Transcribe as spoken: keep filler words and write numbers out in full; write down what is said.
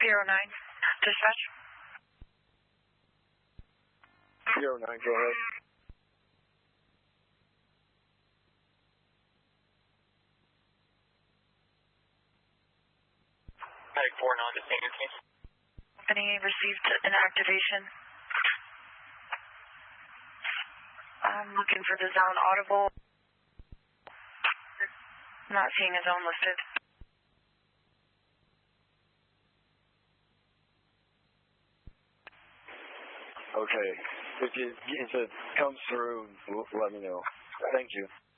Zero nine. Dispatch. Zero nine, go ahead. Medic four nine to Saint Anthony. Company received an activation. I'm looking for the zone audible. Not seeing a zone listed. Okay. If, you, if it comes through, let me know. Thank you.